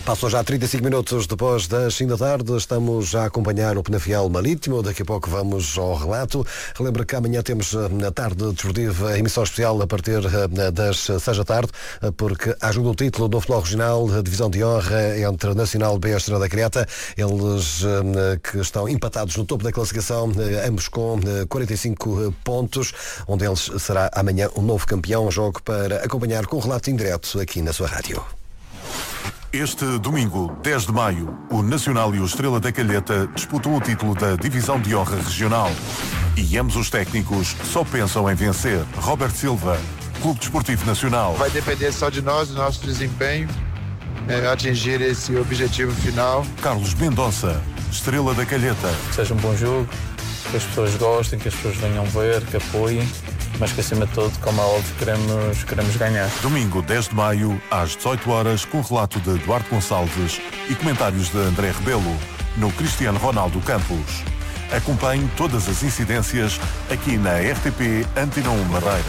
Passam já 35 minutos depois das 5 da tarde. Estamos a acompanhar o Penafiel Marítimo. Daqui a pouco vamos ao relato. Relembro que amanhã temos na tarde desportiva emissão especial a partir das 6 da tarde, porque ajuda o título do futebol regional, divisão de honra entre Nacional B e Estrela da Creta. Eles que estão empatados no topo da classificação, ambos com 45 pontos. Um deles será amanhã o novo campeão. Jogo para acompanhar com relato em direto aqui na sua rádio. Este domingo, 10 de maio, o Nacional e o Estrela da Calheta disputam o título da Divisão de Honra Regional. E ambos os técnicos só pensam em vencer. Robert Silva, Clube Desportivo Nacional. Vai depender só de nós, do nosso desempenho, atingir esse objetivo final. Carlos Mendonça, Estrela da Calheta. Seja um bom jogo, que as pessoas gostem, que as pessoas venham ver, que apoiem, mas que acima de tudo, como é óbvio, queremos ganhar. Domingo, 10 de maio, às 18 horas, com relato de Eduardo Gonçalves e comentários de André Rebelo, no Cristiano Ronaldo Campos. Acompanhe todas as incidências aqui na RTP Antena 1 Madeira.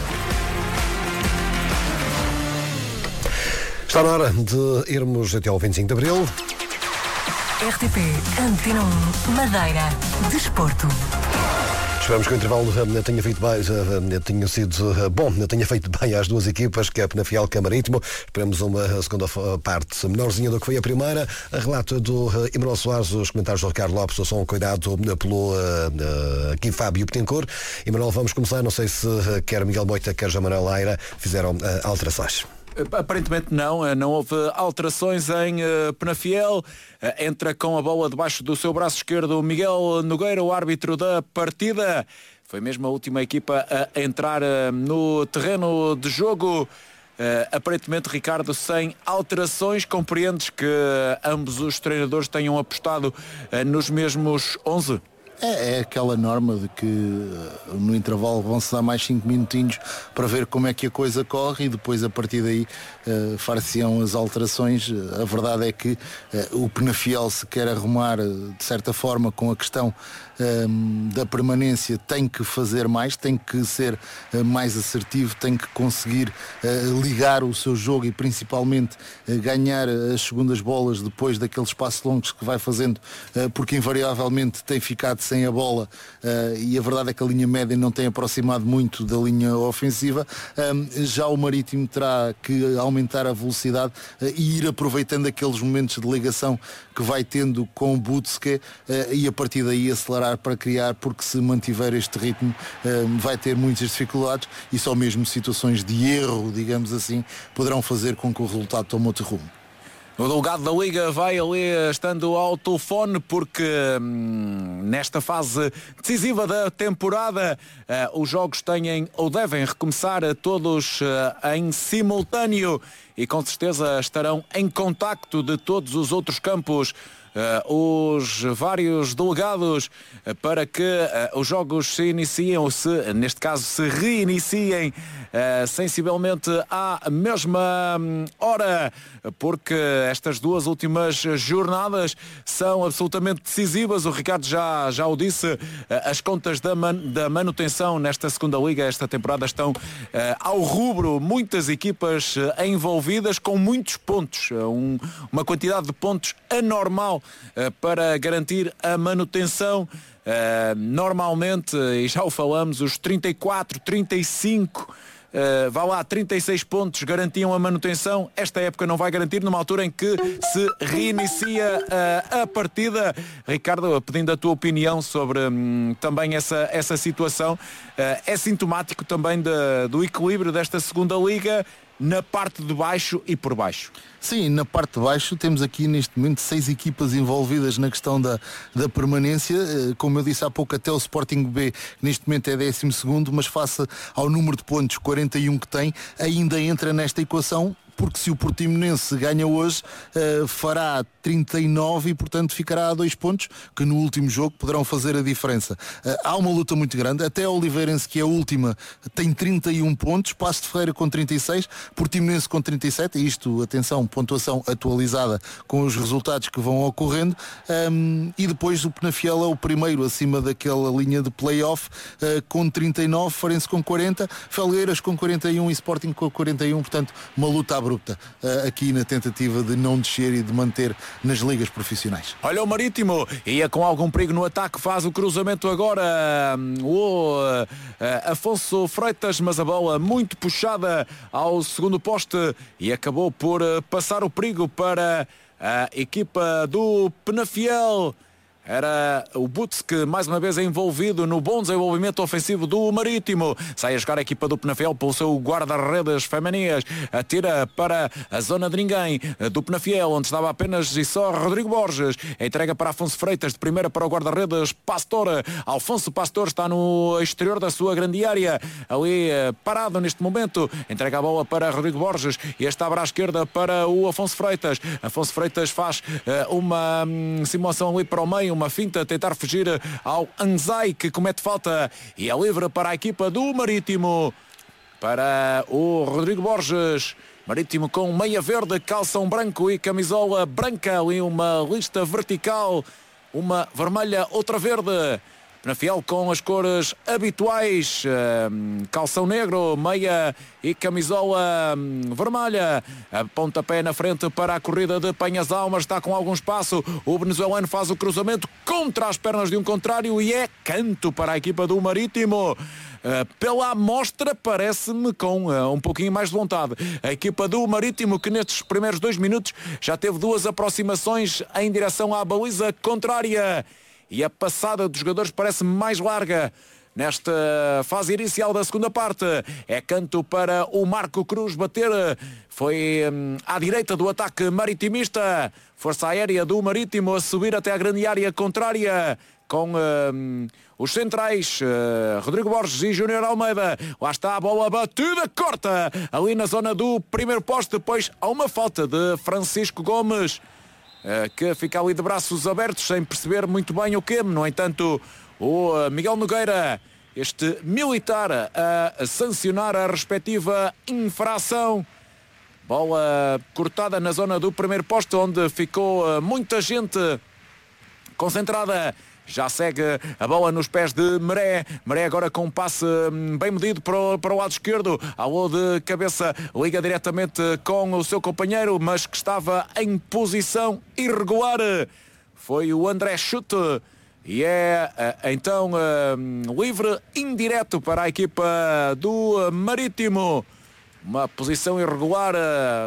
Está na hora de irmos até ao 25 de Abril. RTP Antena 1 Madeira. Desporto. Esperamos que o intervalo tenha feito bem, tenha sido bom, tenha feito bem às duas equipas, que é a Penafiel e a Marítimo. Esperamos uma segunda parte menorzinha do que foi a primeira. A relato do Emanuel Soares, os comentários do Ricardo Lopes, o som cuidado pelo aqui Fábio Betancourt. Emanuel, vamos começar. Não sei se quer Miguel Moita, quer Jamanel Leira fizeram alterações. Aparentemente não houve alterações em Penafiel. Entra com a bola debaixo do seu braço esquerdo Miguel Nogueira, o árbitro da partida. Foi mesmo a última equipa a entrar no terreno de jogo. Aparentemente, Ricardo, sem alterações. Compreendes que ambos os treinadores tenham apostado nos mesmos 11? É aquela norma de que no intervalo vão-se dar mais 5 minutinhos para ver como é que a coisa corre e depois a partir daí far-se-ão as alterações. A verdade é que o Penafiel se quer arrumar de certa forma com a questão da permanência, tem que fazer mais, tem que ser mais assertivo, tem que conseguir ligar o seu jogo e principalmente ganhar as segundas bolas depois daqueles passos longos que vai fazendo, porque invariavelmente tem ficado sem a bola e a verdade é que a linha média não tem aproximado muito da linha ofensiva. Já o Marítimo terá que aumentar a velocidade e ir aproveitando aqueles momentos de ligação que vai tendo com o Butske e a partir daí acelerar para criar, porque se mantiver este ritmo vai ter muitas dificuldades e só mesmo situações de erro, digamos assim, poderão fazer com que o resultado tome outro rumo. O delegado da Liga vai ali estando ao telefone porque nesta fase decisiva da temporada os jogos têm ou devem recomeçar todos em simultâneo e com certeza estarão em contacto de todos os outros campos os vários delegados para que os jogos se iniciem ou se, neste caso, se reiniciem sensivelmente à mesma hora, porque estas duas últimas jornadas são absolutamente decisivas. O Ricardo já o disse, as contas da manutenção nesta segunda liga esta temporada estão ao rubro, muitas equipas envolvidas com muitos pontos, uma quantidade de pontos anormal para garantir a manutenção. Normalmente, e já o falamos, os 34, 35 vá lá, 36 pontos garantiam a manutenção. Esta época não vai garantir, numa altura em que se reinicia a partida. Ricardo, pedindo a tua opinião sobre também essa situação. É sintomático também do equilíbrio desta segunda liga na parte de baixo e por baixo. Sim, na parte de baixo temos aqui neste momento 6 equipas envolvidas na questão da permanência. Como eu disse há pouco, até o Sporting B neste momento é 12º, mas face ao número de pontos 41 que tem, ainda entra nesta equação, porque se o Portimonense ganha hoje, fará 39 e portanto ficará a 2 pontos, que no último jogo poderão fazer a diferença. Há uma luta muito grande, até a Oliveirense, que é a última, tem 31 pontos, Paços de Ferreira com 36, Portimonense com 37, e isto, atenção, pontuação atualizada com os resultados que vão ocorrendo, e depois o Penafiel é o primeiro acima daquela linha de play-off, com 39, Farense com 40, Felgueiras com 41 e Sporting com 41, portanto uma luta abrupta aqui na tentativa de não descer e de manter nas ligas profissionais. Olha o Marítimo, ia com algum perigo no ataque, faz o cruzamento agora o Afonso Freitas, mas a bola muito puxada ao segundo poste e acabou por passar o perigo para a equipa do Penafiel. Era o Butsk mais uma vez envolvido no bom desenvolvimento ofensivo do Marítimo. Sai a jogar a equipa do Penafiel pelo seu guarda-redes Femenias. Atira para a zona de ninguém do Penafiel, onde estava apenas e só Rodrigo Borges. Entrega para Afonso Freitas, de primeira para o guarda-redes Pastor. Alfonso Pastor está no exterior da sua grande área, ali parado neste momento. Entrega a bola para Rodrigo Borges e esta abre à esquerda para o Afonso Freitas. Afonso Freitas faz uma simulação ali para o meio, uma finta a tentar fugir ao Anzai, que comete falta e é livre para a equipa do Marítimo, para o Rodrigo Borges. Marítimo com meia verde, calção branco e camisola branca, ali uma lista vertical, uma vermelha, outra verde. Penafiel com as cores habituais, calção negro, meia e camisola vermelha. A pontapé na frente para a corrida de Penhas Almas, está com algum espaço. O venezuelano faz o cruzamento contra as pernas de um contrário e é canto para a equipa do Marítimo. Pela amostra parece-me com um pouquinho mais de vontade. A equipa do Marítimo, que nestes primeiros 2 minutos já teve 2 aproximações em direção à baliza contrária. E a passada dos jogadores parece mais larga nesta fase inicial da segunda parte. É canto para o Marco Cruz bater. Foi à direita do ataque maritimista. Força aérea do Marítimo a subir até a grande área contrária com os centrais Rodrigo Borges e Júnior Almeida. Lá está a bola batida, corta ali na zona do primeiro poste. Depois há uma falta de Francisco Gomes, que fica ali de braços abertos sem perceber muito bem o quê. No entanto, o Miguel Nogueira, este militar, a sancionar a respectiva infração. Bola cortada na zona do primeiro posto, onde ficou muita gente concentrada. Já segue a bola nos pés de Maré. Maré agora com um passe bem medido para o lado esquerdo. Alô de cabeça, liga diretamente com o seu companheiro, mas que estava em posição irregular. Foi o André Chute. E é então livre indireto para a equipa do Marítimo. Uma posição irregular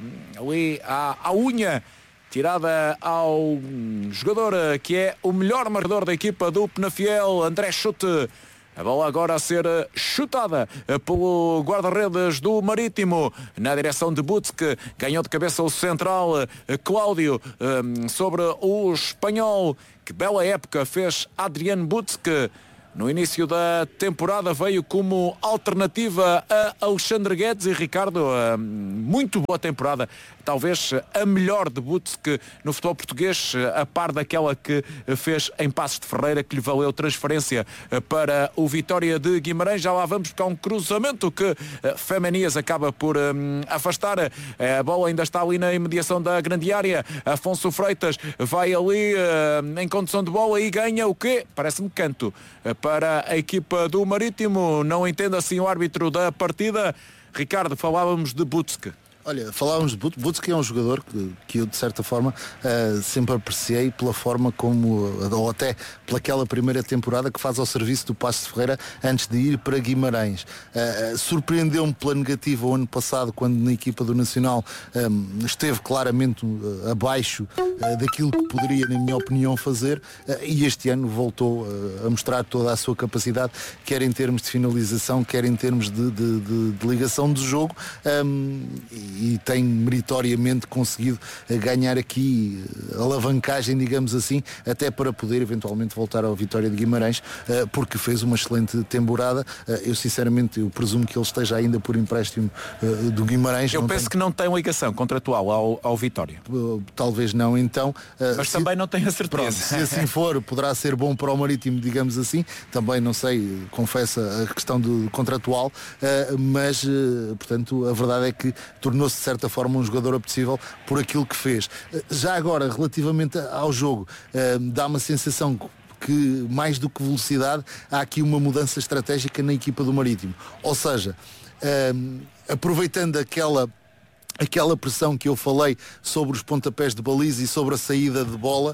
ali à unha, tirada ao jogador que é o melhor marcador da equipa do Penafiel, André Chute. A bola agora a ser chutada pelo guarda-redes do Marítimo na direção de Butsk. Ganhou de cabeça o central Cláudio sobre o espanhol. Que bela época fez Adriano Butsk. No início da temporada veio como alternativa a Alexandre Guedes e Ricardo. Muito boa temporada, talvez a melhor de Butsk no futebol português, a par daquela que fez em Passos de Ferreira, que lhe valeu transferência para o Vitória de Guimarães. Já lá vamos, porque há um cruzamento que Femenias acaba por afastar. A bola ainda está ali na imediação da grande área. Afonso Freitas vai ali em condução de bola e ganha o quê? Parece-me canto para a equipa do Marítimo. Não entendo assim o árbitro da partida. Ricardo, falávamos de Butsk. Olha, falávamos de Butsk, é um jogador que eu, de certa forma, sempre apreciei pela forma como, ou até pelaquela primeira temporada que faz ao serviço do Passos de Ferreira antes de ir para Guimarães. Surpreendeu-me pela negativa o ano passado, quando na equipa do Nacional esteve claramente abaixo daquilo que poderia, na minha opinião, fazer, e este ano voltou a mostrar toda a sua capacidade, quer em termos de finalização, quer em termos de ligação do jogo, e tem meritoriamente conseguido ganhar aqui alavancagem, digamos assim, até para poder eventualmente voltar ao Vitória de Guimarães, porque fez uma excelente temporada. Eu sinceramente, eu presumo que ele esteja ainda por empréstimo do Guimarães. Eu penso que não tem ligação contratual ao Vitória. Talvez não, então. Mas também não tenho a certeza. Pronto, se assim for, poderá ser bom para o Marítimo, digamos assim. Também não sei, confesso, a questão do contratual, mas, portanto, a verdade é que tornou-se de certa forma um jogador apetecível por aquilo que fez. Já agora, relativamente ao jogo, dá uma sensação que, mais do que velocidade, há aqui uma mudança estratégica na equipa do Marítimo. Ou seja, aproveitando aquela aquela pressão que eu falei sobre os pontapés de baliza e sobre a saída de bola,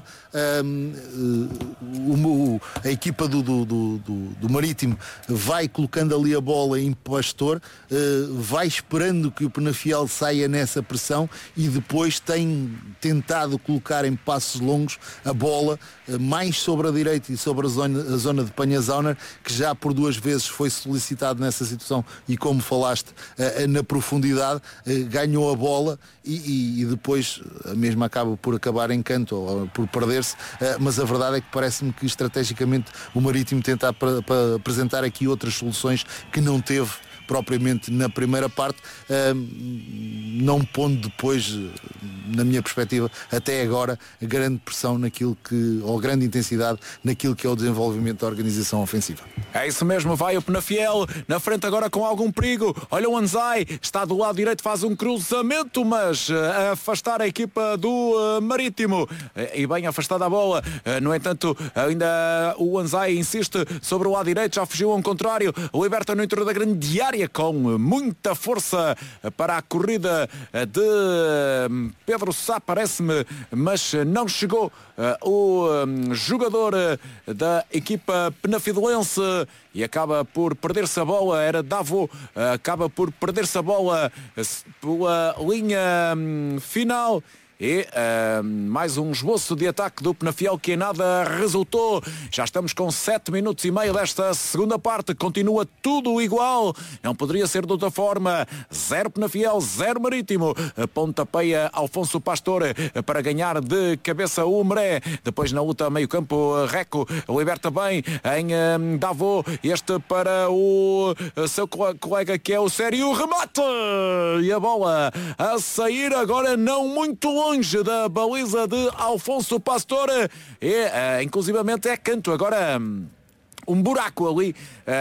a equipa do Marítimo vai colocando ali a bola em pastor, vai esperando que o Penafiel saia nessa pressão e depois tem tentado colocar em passos longos a bola mais sobre a direita e sobre a zona de Panhazauner, que já por 2 vezes foi solicitado nessa situação e, como falaste, na profundidade, ganhou a bola e depois a mesma acaba por acabar em canto ou por perder-se, mas a verdade é que parece-me que estrategicamente o Marítimo tenta para apresentar aqui outras soluções que não teve propriamente na primeira parte, não pondo depois, na minha perspectiva, até agora, grande pressão naquilo que, ou grande intensidade naquilo que é o desenvolvimento da organização ofensiva. É isso mesmo, vai o Penafiel, na frente agora com algum perigo, olha o Anzai, está do lado direito, faz um cruzamento, mas a afastar a equipa do Marítimo, e bem afastada a bola, no entanto, ainda o Anzai insiste sobre o lado direito, já fugiu ao contrário, liberta no interior da grande área, com muita força para a corrida de Pedro Sá, parece-me, mas não chegou o jogador da equipa penafidelense e acaba por perder-se a bola, era Davo, acaba por perder-se a bola pela linha final. E mais um esboço de ataque do Penafiel que em nada resultou. Já estamos com 7 minutos e meio desta segunda parte. Continua tudo igual. Não poderia ser de outra forma. 0 Penafiel, 0 Marítimo. Pontapeia Alfonso Pastor para ganhar de cabeça o Meré. Depois na luta meio campo, Reco liberta bem em Davo. Este para o seu colega que é o Sério. Remate! E a bola a sair agora não muito longe da baliza de Alfonso Pastor e inclusivamente é canto. Agora um buraco ali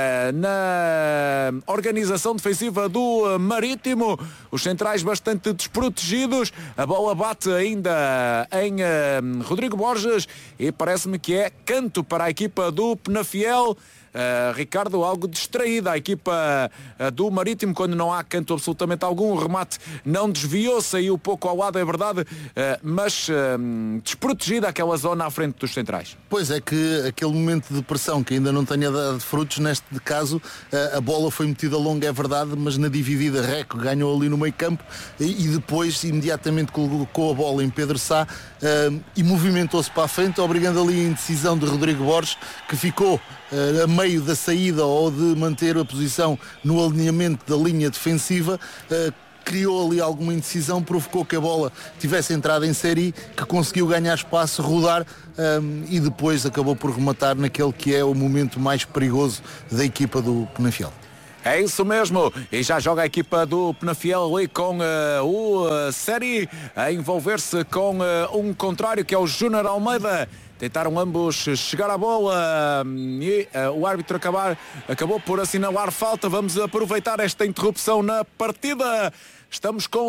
na organização defensiva do Marítimo, os centrais bastante desprotegidos, a bola bate ainda em Rodrigo Borges e parece-me que é canto para a equipa do Penafiel. Ricardo, algo distraída a equipa do Marítimo quando não há canto absolutamente algum, o remate não desviou, saiu pouco ao lado, é verdade, mas desprotegida aquela zona à frente dos centrais. Pois é que aquele momento de pressão que ainda não tenha dado frutos, neste caso a bola foi metida longa, é verdade, mas na dividida Reco ganhou ali no meio campo e depois imediatamente colocou a bola em Pedro Sá e movimentou-se para a frente, obrigando ali a indecisão de Rodrigo Borges, que ficou a meio da saída ou de manter a posição no alinhamento da linha defensiva, criou ali alguma indecisão, provocou que a bola tivesse entrado em série, que conseguiu ganhar espaço, rodar e depois acabou por rematar naquele que é o momento mais perigoso da equipa do Penafiel. É isso mesmo, e já joga a equipa do Penafiel ali com o Série a envolver-se com um contrário que é o Júnior Almeida. Tentaram ambos chegar à bola e o árbitro acabou por assinalar falta. Vamos aproveitar esta interrupção na partida. Estamos com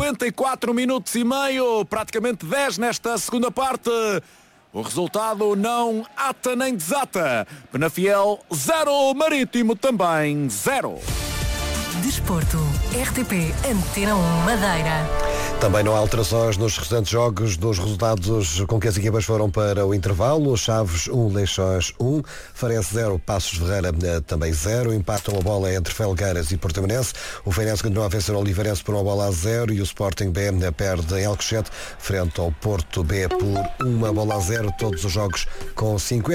54 minutos e meio, praticamente 10 nesta segunda parte. O resultado não ata nem desata. Penafiel 0, Marítimo também 0. Desporto, RTP Antena 1 Madeira. Também não há alterações nos restantes jogos dos resultados com que as equipas foram para o intervalo. Chaves 1, Leixões 1, Farense 0, Passos de Ferreira também 0. Empatam a bola entre Felgueiras e Portimonense. O Feirense continua a vencer o Oliveirense por 1-0 e o Sporting B perde em Alcochete frente ao Porto B por 1-0. Todos os jogos com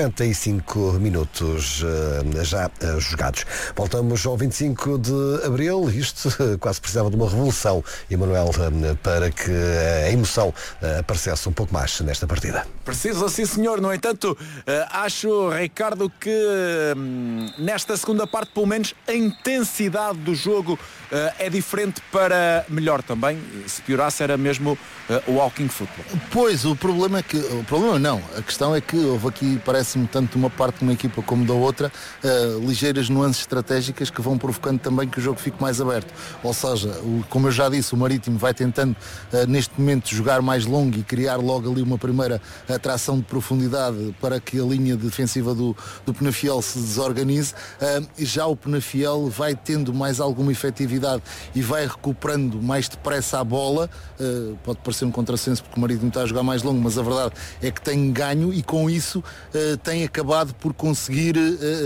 55 minutos já jogados. Voltamos ao 25 de abril. Isto quase precisava de uma revolução, Emanuel, para que a emoção aparecesse um pouco mais nesta partida. Precisa, sim senhor. No entanto, acho, Ricardo, que nesta segunda parte, pelo menos, a intensidade do jogo é diferente para melhor também. Se piorasse era mesmo o walking football. Pois, o problema é que... O problema não. A questão é que houve aqui, parece-me, tanto de uma parte de uma equipa como da outra, ligeiras nuances estratégicas que vão provocando também que o jogo fique mais aberto. Ou seja, como eu já disse, o Marítimo vai tentando neste momento jogar mais longo e criar logo ali uma primeira atração de profundidade para que a linha defensiva do Penafiel se desorganize. Já o Penafiel vai tendo mais alguma efetividade e vai recuperando mais depressa a bola. Pode parecer um contrassenso porque o Marítimo está a jogar mais longo, mas a verdade é que tem ganho e com isso tem acabado por conseguir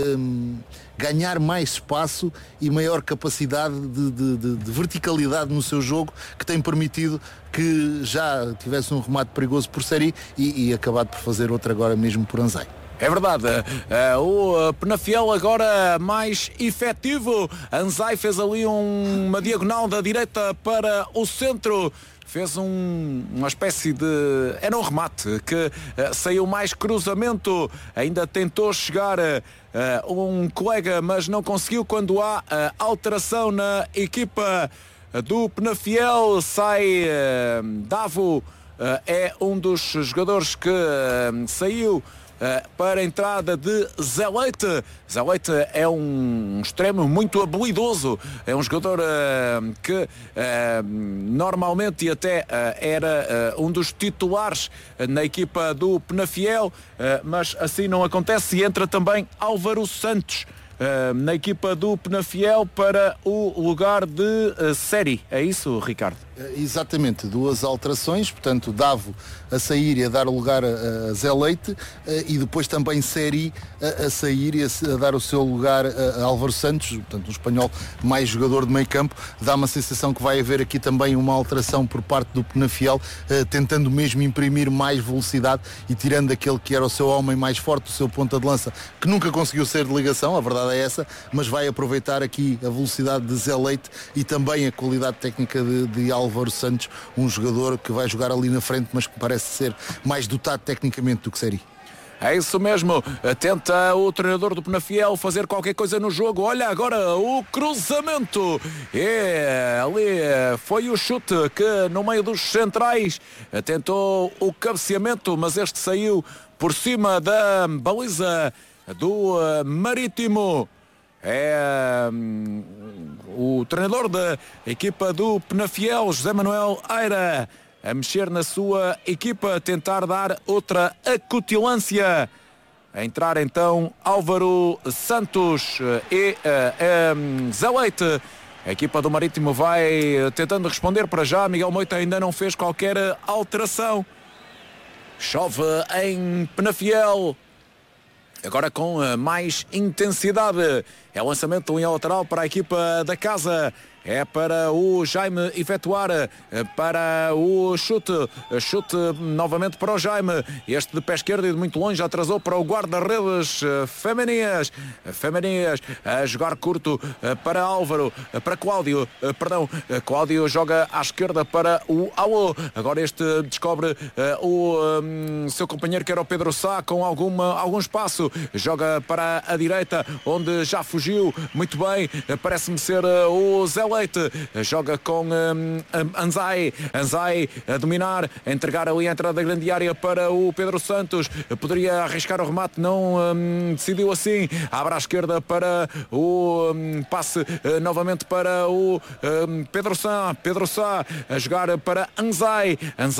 ganhar mais espaço e maior capacidade de verticalidade no seu jogo, que tem permitido que já tivesse um remate perigoso por Seri e acabado por fazer outro agora mesmo por Anzai. É verdade, o Penafiel agora mais efetivo. Anzai fez ali uma diagonal da direita para o centro. Fez uma espécie de... Era um remate que saiu mais cruzamento. Ainda tentou chegar um colega, mas não conseguiu. Quando há alteração na equipa do Penafiel, sai Davo, é um dos jogadores que saiu para a entrada de Zé Leite. Zé Leite é um extremo muito habilidoso, é um jogador que normalmente e até era um dos titulares na equipa do Penafiel, mas assim não acontece e entra também Álvaro Santos na equipa do Penafiel para o lugar de Seri. É isso, Ricardo? Exatamente, duas alterações, portanto Davo a sair e a dar o lugar a Zé Leite e depois também Seri a sair e a dar o seu lugar a Álvaro Santos, portanto um espanhol mais jogador de meio campo. Dá uma sensação que vai haver aqui também uma alteração por parte do Penafiel, tentando mesmo imprimir mais velocidade e tirando aquele que era o seu homem mais forte, o seu ponta de lança, que nunca conseguiu ser de ligação, a verdade é essa, mas vai aproveitar aqui a velocidade de Zé Leite e também a qualidade técnica de Álvaro Santos, um jogador que vai jogar ali na frente, mas que parece ser mais dotado tecnicamente do que Seri. É isso mesmo, tenta o treinador do Penafiel fazer qualquer coisa no jogo. Olha agora o cruzamento, ali foi o chute que no meio dos centrais tentou o cabeceamento, mas este saiu por cima da baliza do Marítimo. É o treinador da equipa do Penafiel, José Manuel Eira, a mexer na sua equipa, a tentar dar outra acutilância. A entrar então Álvaro Santos e Zé Leite. A equipa do Marítimo vai tentando responder para já. Miguel Moita ainda não fez qualquer alteração. Chove em Penafiel. Agora com mais intensidade. É o lançamento em lateral para a equipa da casa. É para o Jaime efetuar para o chute. Chute novamente para o Jaime. Este de pé esquerdo e de muito longe atrasou para o guarda-redes Femenias. Femenias a jogar curto para Álvaro. Para Cláudio. Cláudio joga à esquerda para o Alô. Agora este descobre o seu companheiro que era o Pedro Sá com algum espaço. Joga para a direita onde já fugiu muito bem. Parece-me ser o Zé Leite, joga com Anzai a dominar, a entregar ali a entrada da grande área para o Pedro Santos, poderia arriscar o remate, não decidiu assim, abre à esquerda para o passe novamente para o Pedro Sá a jogar para Anzai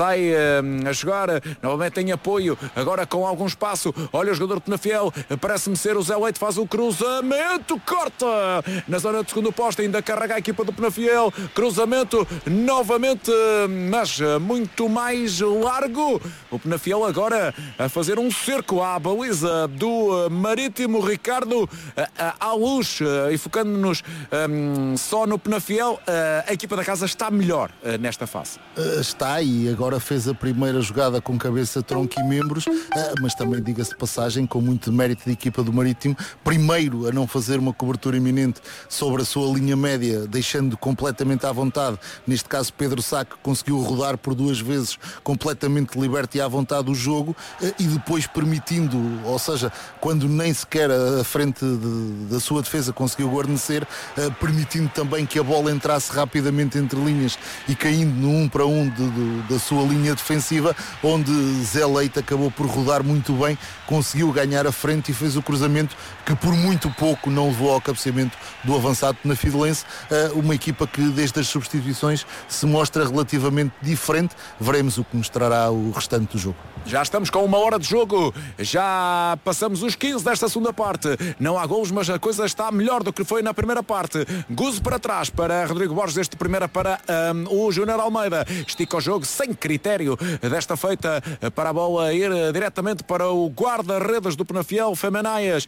a jogar novamente em apoio, agora com algum espaço, olha o jogador de Penafiel, parece-me ser o Zé Leite, faz o cruzamento, corta na zona de segundo posto, ainda carrega a equipa do Penafiel, cruzamento novamente, mas muito mais largo. O Penafiel agora a fazer um cerco à baliza do Marítimo. Ricardo, à luz, e focando-nos só no Penafiel, a equipa da casa está melhor nesta fase. Está, e agora fez a primeira jogada com cabeça, tronco e membros, mas também, diga-se de passagem, com muito mérito da equipa do Marítimo, primeiro a não fazer uma cobertura iminente sobre a sua linha média, deixando completamente à vontade, neste caso Pedro Sá, que conseguiu rodar por duas vezes completamente liberto e à vontade o jogo, e depois permitindo, ou seja, quando nem sequer a frente da sua defesa conseguiu guarnecer, permitindo também que a bola entrasse rapidamente entre linhas e caindo no 1 para 1 da sua linha defensiva, onde Zé Leite acabou por rodar muito bem, conseguiu ganhar a frente e fez o cruzamento que por muito pouco não levou ao cabeceamento do avançado penafidelense. uma equipa que desde as substituições se mostra relativamente diferente. Veremos o que nos trará o restante do jogo. Já estamos com 1 hora de jogo, já passamos os 15 desta segunda parte. Não há golos, mas a coisa está melhor do que foi na primeira parte. Gozo para trás para Rodrigo Borges, deste primeira para o Júnior Almeida. Estica o jogo sem critério, desta feita para a bola ir diretamente para o guarda-redes do Penafiel, Femenias,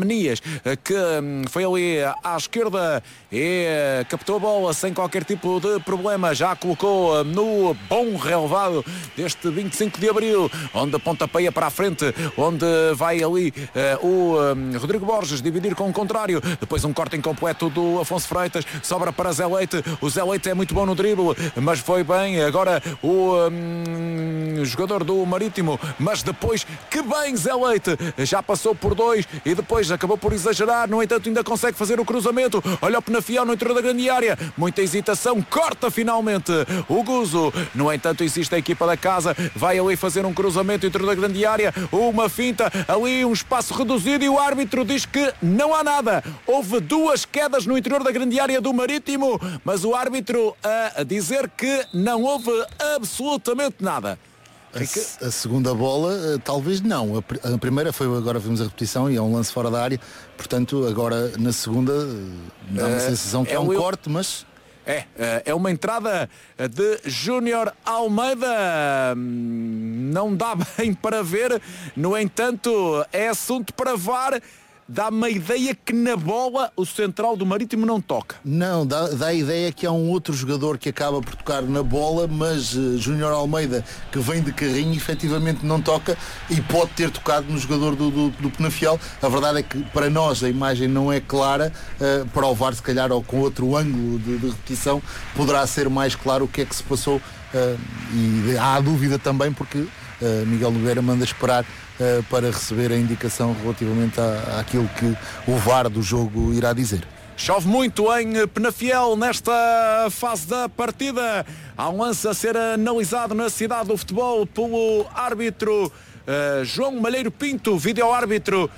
que foi ali à esquerda e captou a bola sem qualquer tipo de problema. Já colocou no bom relevado deste 25 de Abril, onde pontapeia para a frente, onde vai ali o Rodrigo Borges dividir com o contrário. Depois um corte incompleto do Afonso Freitas, sobra para Zé Leite. O Zé Leite é muito bom no drible, mas foi bem agora o jogador do Marítimo, mas depois, que bem Zé Leite, já passou por 2 e depois acabou por exagerar. No entanto, ainda consegue fazer o cruzamento. Olha o Penafiel no interior da grande área, muita hesitação, corta finalmente o Gozo. No entanto, existe a equipa da casa, vai ali fazer um cruzamento interior da grande área, uma finta, ali um espaço reduzido e o árbitro diz que não há nada. Houve 2 quedas no interior da grande área do Marítimo, mas o árbitro a dizer que não houve absolutamente nada. A segunda bola, talvez não. A primeira foi, agora vimos a repetição e é um lance fora da área. Portanto, agora na segunda dá uma sensação que é um corte, mas... É uma entrada de Júnior Almeida, não dá bem para ver, no entanto é assunto para VAR. Dá-me a ideia que na bola o central do Marítimo não toca. Não, dá a ideia que há um outro jogador que acaba por tocar na bola, mas Júnior Almeida, que vem de carrinho, efetivamente não toca e pode ter tocado no jogador do Penafiel. A verdade é que para nós a imagem não é clara, para o VAR se calhar ou com outro ângulo de repetição poderá ser mais claro o que é que se passou, e há dúvida também porque Miguel Nogueira manda esperar para receber a indicação relativamente àquilo que o VAR do jogo irá dizer. Chove muito em Penafiel nesta fase da partida. Há um lance a ser analisado na cidade do futebol pelo árbitro João Malheiro Pinto, vídeo-árbitro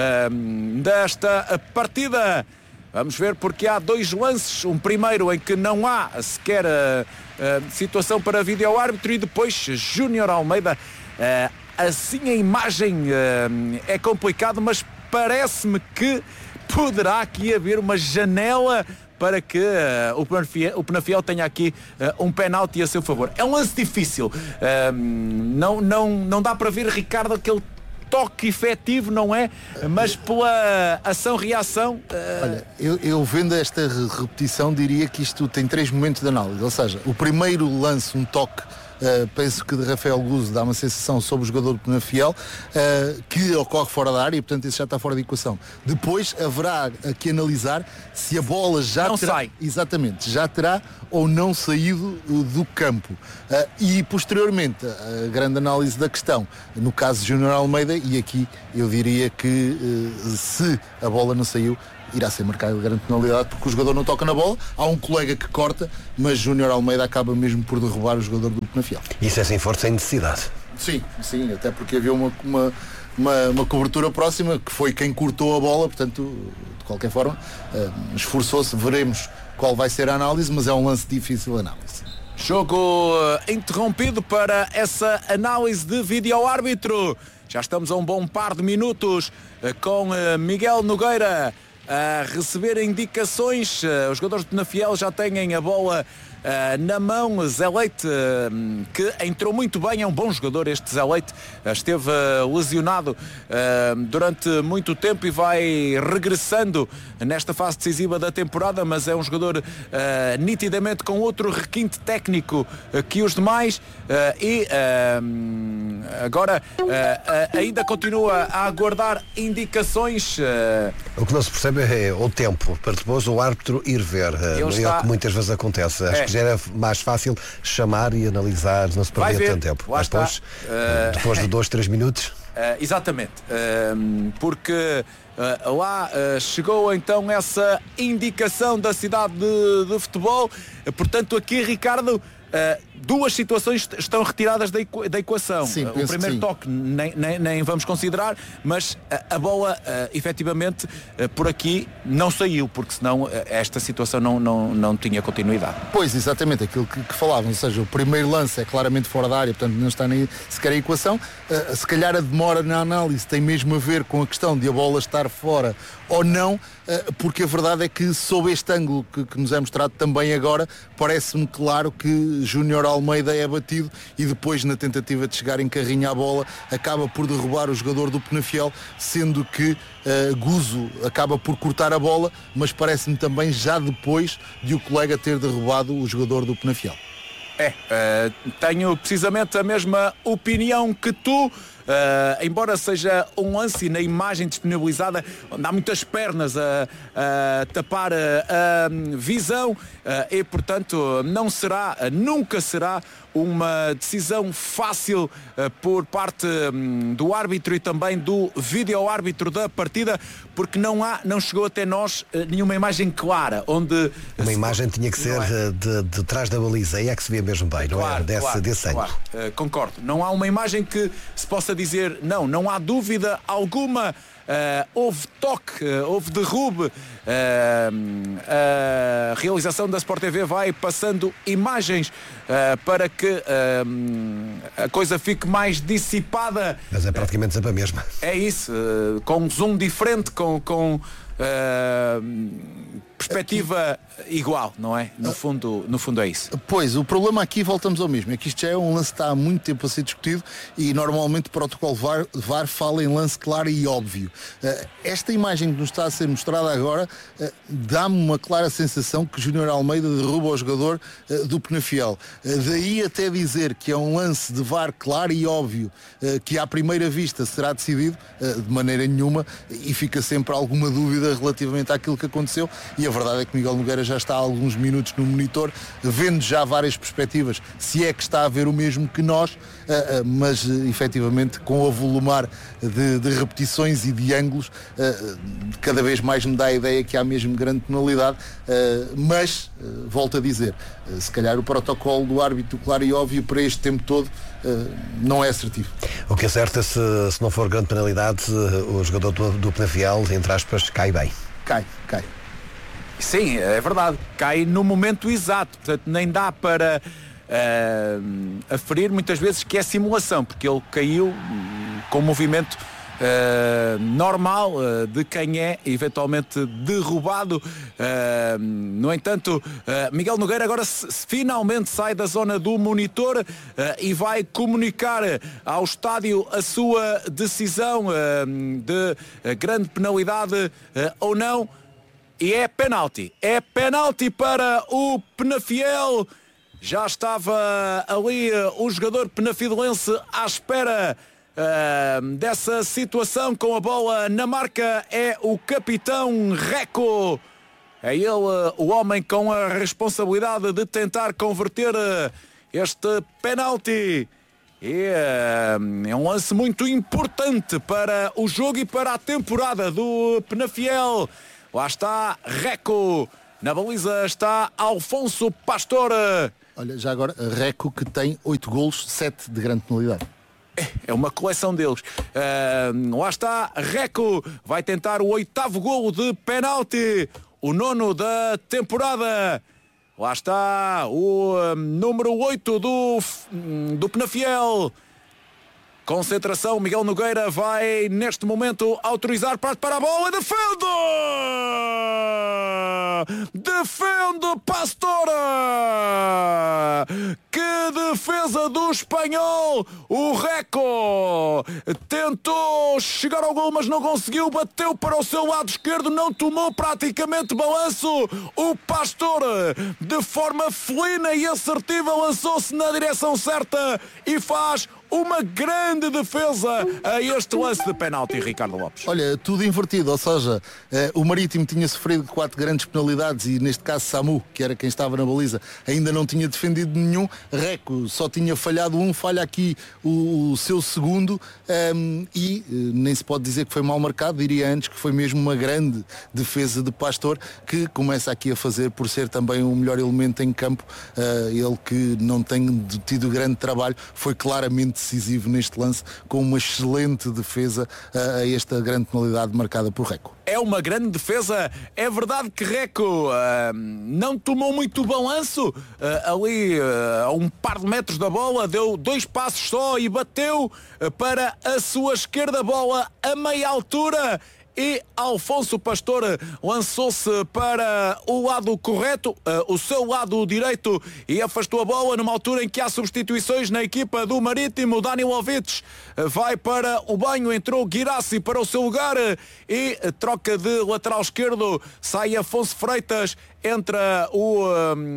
desta partida. Vamos ver, porque há 2 lances. Um primeiro em que não há sequer situação para vídeo-árbitro e depois Júnior Almeida. Assim a imagem é complicado, mas parece-me que poderá aqui haver uma janela para que o Penafiel tenha aqui um penalti a seu favor. É um lance difícil. Não dá para ver, Ricardo, aquele toque efetivo, não é? Mas pela ação-reação... Olha, eu vendo esta repetição diria que isto tem 3 momentos de análise. Ou seja, o primeiro lance, um toque, penso que de Rafael Guzo dá uma sensação sobre o jogador do Penafiel, que ocorre fora da área e portanto isso já está fora de equação. Depois haverá que analisar se a bola já não terá, sai. Exatamente, já terá ou não saído do campo, e posteriormente a grande análise da questão no caso de Júnior Almeida, e aqui eu diria que se a bola não saiu irá ser marcada de grande penalidade porque o jogador não toca na bola. Há um colega que corta, mas Júnior Almeida acaba mesmo por derrubar o jogador do Penafiel. Isso é sem força, sem necessidade. Sim, até porque havia uma cobertura próxima que foi quem cortou a bola, portanto, de qualquer forma, esforçou-se. Veremos qual vai ser a análise, mas é um lance difícil de análise. Jogo interrompido para essa análise de vídeo-árbitro. Já estamos a um bom par de minutos com Miguel Nogueira a receber indicações. Os jogadores de Penafiel já têm a bola na mão. Zé Leite, que entrou muito bem, é um bom jogador este Zé Leite, esteve lesionado durante muito tempo e vai regressando nesta fase decisiva da temporada, mas é um jogador nitidamente com outro requinte técnico que os demais, e agora ainda continua a aguardar indicações. O que não se percebe é o tempo para depois o árbitro ir ver, é o que muitas vezes acontece. Acho que já era mais fácil chamar e analisar, não se perdia tanto tempo. Mas depois de 2-3 minutos. Exatamente, porque lá chegou então essa indicação da cidade de futebol. Portanto, aqui, Ricardo, duas situações estão retiradas da equação. Sim, o primeiro toque nem vamos considerar, mas a bola efetivamente por aqui não saiu, porque senão esta situação não tinha continuidade. Pois, exatamente, aquilo que falavam, ou seja, o primeiro lance é claramente fora da área, portanto não está nem sequer a equação. Se calhar a demora na análise tem mesmo a ver com a questão de a bola estar fora ou não, porque a verdade é que sob este ângulo que nos é mostrado também agora, parece-me claro que Júnior Almeida é batido e depois na tentativa de chegar em carrinho à bola acaba por derrubar o jogador do Penafiel, sendo que Guzo acaba por cortar a bola, mas parece-me também já depois de o colega ter derrubado o jogador do Penafiel. Tenho precisamente a mesma opinião que tu. Embora seja um lance na imagem disponibilizada onde há muitas pernas a tapar a visão e portanto nunca será uma decisão fácil por parte do árbitro e também do vídeo-árbitro da partida, porque não chegou até nós nenhuma imagem clara onde uma imagem tinha que ser de trás da baliza, aí é que se vê mesmo bem, não é? Desse ângulo. Concordo, não há uma imagem que se possa dizer não há dúvida alguma. Houve toque, houve derrube. A realização da Sport TV vai passando imagens para que a coisa fique mais dissipada. Mas é praticamente sempre a mesma. É isso, com um zoom diferente, com perspectiva igual, não é? No fundo é isso. Pois, o problema aqui, voltamos ao mesmo, é que isto já é um lance que está há muito tempo a ser discutido e normalmente o protocolo VAR fala em lance claro e óbvio. Esta imagem que nos está a ser mostrada agora dá-me uma clara sensação que Júnior Almeida derruba o jogador do Penafiel. Daí até dizer que é um lance de VAR claro e óbvio, que à primeira vista será decidido, de maneira nenhuma, e fica sempre alguma dúvida relativamente àquilo que aconteceu, e a verdade é que Miguel Nogueira já está há alguns minutos no monitor, vendo já várias perspectivas, se é que está a ver o mesmo que nós, mas efetivamente com o avolumar de repetições e de ângulos, cada vez mais me dá a ideia que há mesmo grande penalidade, mas, volto a dizer, se calhar o protocolo do árbitro claro e óbvio para este tempo todo não é assertivo. O que é certo é se não for grande penalidade, o jogador do Penafiel, entre aspas, cai bem. Cai. Sim, é verdade. Cai no momento exato. Portanto, nem dá para aferir muitas vezes que é simulação, porque ele caiu com um movimento normal de quem é eventualmente derrubado. No entanto, Miguel Nogueira agora finalmente sai da zona do monitor e vai comunicar ao estádio a sua decisão de grande penalidade ou não. E é penalti para o Penafiel. Já estava ali o jogador penafidelense à espera dessa situação com a bola na marca. É o capitão Reco. É ele o homem com a responsabilidade de tentar converter este penalti. É um lance muito importante para o jogo e para a temporada do Penafiel. Lá está Reco. Na baliza está Alfonso Pastor. Olha, já agora, Reco que tem 8 golos, 7 de grande penalidade. É uma coleção deles. Lá está Reco. Vai tentar o 8º golo de penalti. O 9º da temporada. Lá está o número 8 do Penafiel. Concentração, Miguel Nogueira vai neste momento autorizar para a bola. Defende Pastor. Que defesa do espanhol. O Reco tentou chegar ao gol, mas não conseguiu. Bateu para o seu lado esquerdo, não tomou praticamente balanço. O Pastor, de forma felina e assertiva, lançou-se na direção certa e faz uma grande defesa a este lance de penalti, Ricardo Lopes. Olha, tudo invertido, ou seja, o Marítimo tinha sofrido 4 grandes penalidades e neste caso Samu, que era quem estava na baliza, ainda não tinha defendido nenhum. Reco só tinha falhado um, falha aqui o seu segundo, e nem se pode dizer que foi mal marcado, diria antes que foi mesmo uma grande defesa de Pastor, que começa aqui a fazer por ser também o melhor elemento em campo. Ele que não tem tido grande trabalho, foi claramente decisivo neste lance, com uma excelente defesa a esta grande penalidade marcada por Reco. É uma grande defesa. É verdade que Reco não tomou muito balanço ali a um par de metros da bola, deu 2 passos só e bateu para a sua esquerda, bola a meia altura. E Alfonso Pastor lançou-se para o lado correto, o seu lado direito, e afastou a bola numa altura em que há substituições na equipa do Marítimo. Danilovic vai para o banho, entrou Guirassi para o seu lugar e troca de lateral esquerdo, sai Afonso Freitas, entra o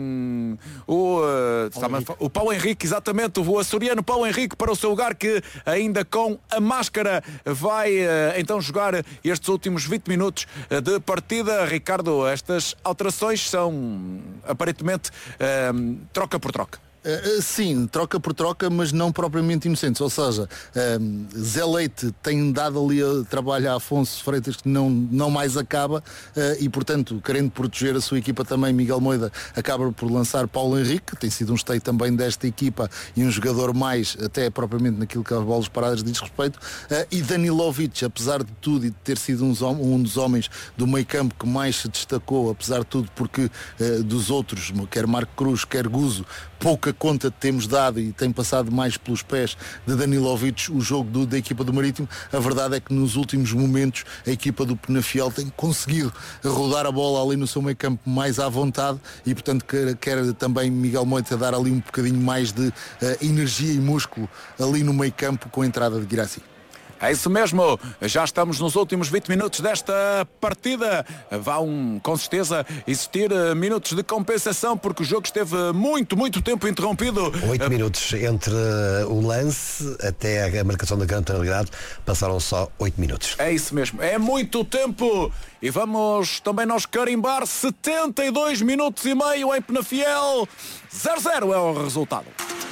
Paulo Henrique, exatamente, o açoriano Paulo Henrique para o seu lugar, que ainda com a máscara vai então jogar estes últimos 20 minutos de partida. Ricardo, estas alterações são aparentemente troca por troca. Sim, troca por troca, mas não propriamente inocentes. Ou seja, Zé Leite tem dado ali trabalho a Afonso Freitas, que não mais acaba, e portanto, querendo proteger a sua equipa também, Miguel Moida acaba por lançar Paulo Henrique, que tem sido um esteio também desta equipa e um jogador mais, até propriamente naquilo que as bolas paradas diz respeito, e Danilovic, apesar de tudo e de ter sido um dos homens do meio campo que mais se destacou, apesar de tudo, porque dos outros, quer Marco Cruz, quer Guzo, pouca conta temos dado e tem passado mais pelos pés de Danilovic o jogo da equipa do Marítimo. A verdade é que nos últimos momentos a equipa do Penafiel tem conseguido rodar a bola ali no seu meio campo mais à vontade, e portanto quer também Miguel Moita dar ali um bocadinho mais de energia e músculo ali no meio campo com a entrada de Guirassi. É isso mesmo, já estamos nos últimos 20 minutos desta partida. Vão com certeza existir minutos de compensação, porque o jogo esteve muito tempo interrompido. 8 minutos entre o lance até a marcação da grande penalidade, passaram só 8 minutos. É isso mesmo, é muito tempo. E vamos também nós carimbar 72 minutos e meio em Penafiel. 0-0 é o resultado.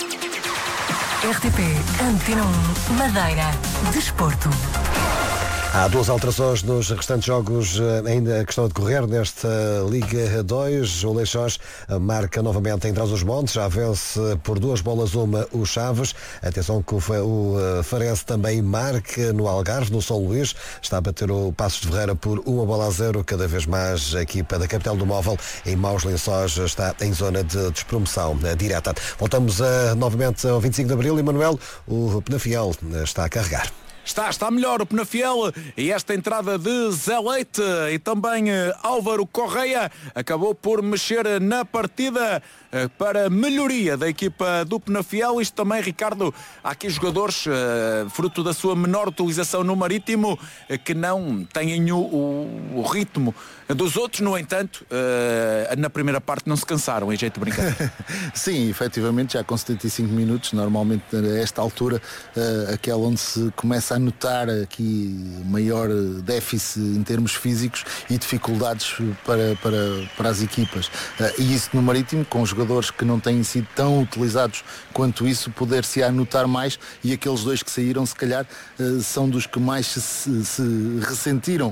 RTP Antena 1 Madeira. Desporto. Há 2 alterações nos restantes jogos ainda que estão a decorrer nesta Liga 2. O Leixões marca novamente em Trás-os-Montes, já vence por 2-1 o Chaves. Atenção que o Farense também marca no Algarve, no São Luís. Está a bater o Passos de Ferreira por 1-0. Cada vez mais a equipa da capital do Móvel, em Maus Lençóis, está em zona de despromoção direta. Voltamos novamente ao 25 de Abril. E Manuel, o Penafiel está a carregar. Está melhor o Penafiel, e esta entrada de Zé Leite e também Álvaro Correia acabou por mexer na partida para melhoria da equipa do Penafiel. Isto também, Ricardo, há aqui jogadores, fruto da sua menor utilização no Marítimo, que não têm o ritmo dos outros. No entanto, na primeira parte não se cansaram, em jeito de brincar. Sim, efetivamente, já com 75 minutos, normalmente a esta altura, aquela onde se começa a notar aqui maior déficit em termos físicos e dificuldades para as equipas. E isso no Marítimo, com jogadores que não têm sido tão utilizados quanto isso, poder-se-á notar mais, e aqueles 2 que saíram, se calhar, são dos que mais se ressentiram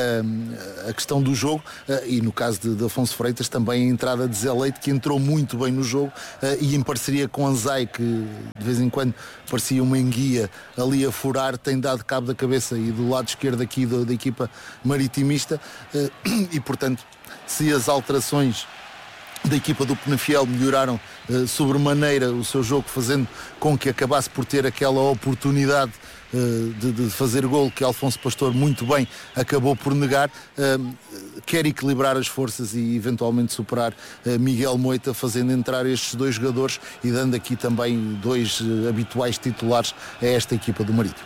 a questão do jogo, e no caso de Afonso Freitas também a entrada de Zé Leite, que entrou muito bem no jogo, e em parceria com Anzai, que de vez em quando parecia uma enguia ali a furar, tem dado cabo da cabeça e do lado esquerdo aqui da equipa maritimista, e portanto, se as alterações da equipa do Penafiel melhoraram sobremaneira o seu jogo, fazendo com que acabasse por ter aquela oportunidade de fazer golo que Alfonso Pastor muito bem acabou por negar, quer equilibrar as forças e eventualmente superar Miguel Moita, fazendo entrar estes 2 jogadores e dando aqui também 2 habituais titulares a esta equipa do Marítimo.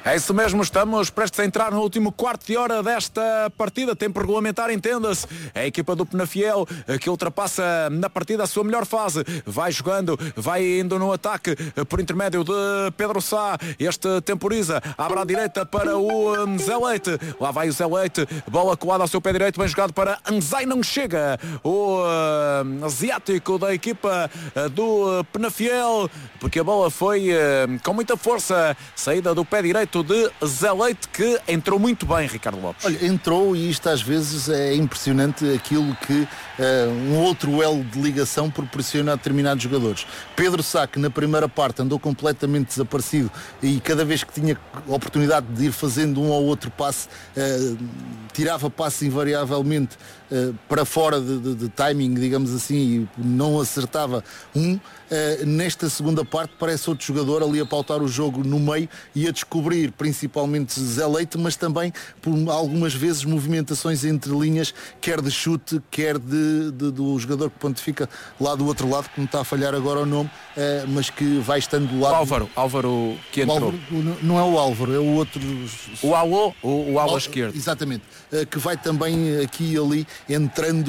É isso mesmo, estamos prestes a entrar no último quarto de hora desta partida, tempo regulamentar, entenda-se. É a equipa do Penafiel que ultrapassa na partida a sua melhor fase. Vai jogando, vai indo no ataque por intermédio de Pedro Sá. Este temporiza, abre à direita para o Zé Leite. Lá vai o Zé Leite, bola colada ao seu pé direito, bem jogado para Anzai, não chega. O asiático da equipa do Penafiel, porque a bola foi com muita força, saída do pé direito de Zé Leite, que entrou muito bem, Ricardo Lopes. Olha, entrou, e isto às vezes é impressionante aquilo que um outro elo de ligação proporciona a determinados jogadores. Pedro Sá, que na primeira parte andou completamente desaparecido e cada vez que tinha oportunidade de ir fazendo um ou outro passe, tirava passe invariavelmente para fora de timing, digamos assim, e não acertava nesta segunda parte parece outro jogador ali a pautar o jogo no meio e a descobrir principalmente Zé Leite, mas também por algumas vezes movimentações entre linhas, quer de chute, quer do jogador que pontifica lá do outro lado, que não está a falhar agora o nome, mas que vai estando do lado. Álvaro que entrou. Álvaro, não é o Álvaro, é o outro. O Alô, o ala esquerdo. Exatamente, que vai também aqui e ali entrando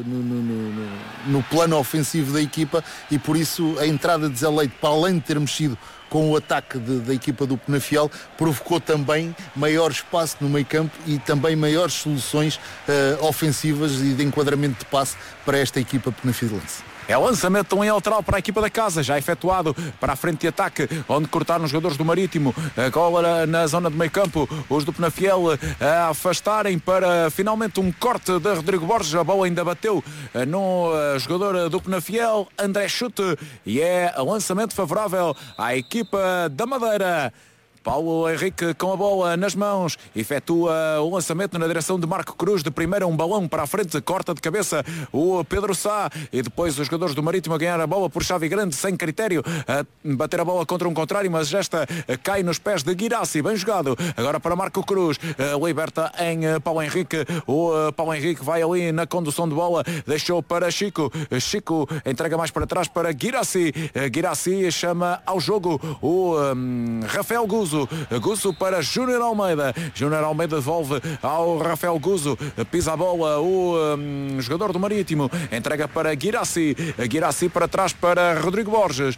no plano ofensivo da equipa, e por isso a entrada de Zé Leite, para além de ter mexido com o ataque da equipa do Penafiel, provocou também maior espaço no meio campo e também maiores soluções ofensivas e de enquadramento de passe para esta equipa penafielense. É o lançamento em lateral para a equipa da casa, já efetuado para a frente de ataque, onde cortaram os jogadores do Marítimo. Agora na zona de meio campo, os do Penafiel a afastarem para finalmente um corte de Rodrigo Borges. A bola ainda bateu no jogador do Penafiel, André Chute, e é lançamento favorável à equipa da Madeira. Paulo Henrique com a bola nas mãos, efetua o lançamento na direção de Marco Cruz, de primeira um balão para a frente, corta de cabeça o Pedro Sá, e depois os jogadores do Marítimo a ganhar a bola por chave grande, sem critério, a bater a bola contra um contrário, mas esta cai nos pés de Guirassi, bem jogado, agora para Marco Cruz, liberta em Paulo Henrique, o Paulo Henrique vai ali na condução de bola, deixou para Chico entrega mais para trás para Guirassi, Guirassi chama ao jogo o Rafael Guzo para Júnior Almeida devolve ao Rafael Guzo, pisa a bola o jogador do Marítimo, entrega para Guirassi para trás para Rodrigo Borges